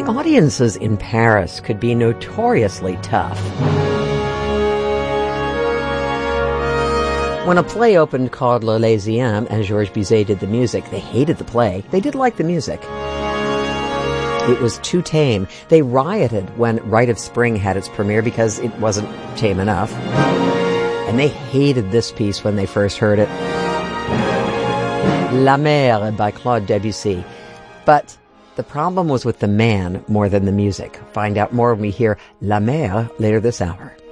Audiences in Paris could be notoriously tough. When a play opened called L'Elyséen and Georges Bizet did the music, they hated the play. They did like the music. It was too tame. They rioted when Rite of Spring had its premiere because it wasn't tame enough. And they hated this piece when they first heard it. La Mer by Claude Debussy. But the problem was with the man more than the music. Find out more when we hear La Mer later this hour.